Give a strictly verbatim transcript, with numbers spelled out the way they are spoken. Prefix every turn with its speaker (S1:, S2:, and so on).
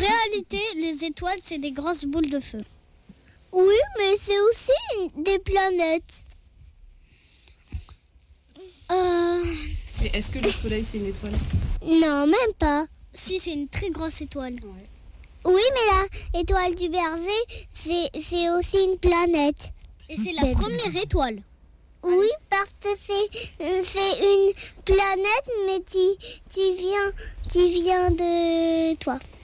S1: réalité, les étoiles, c'est des grosses boules de feu.
S2: Oui, mais c'est aussi des planètes.
S1: Euh...
S3: Mais est-ce que le soleil, c'est une étoile?
S2: Non, même pas.
S1: Si, c'est une très grosse étoile.
S3: Ouais.
S2: Oui, mais l'étoile du Berger, c'est, c'est aussi une planète.
S1: Et c'est la première étoile.
S2: Oui, parce que c'est, euh, c'est une planète, mais qui, qui vient, qui vient de toi.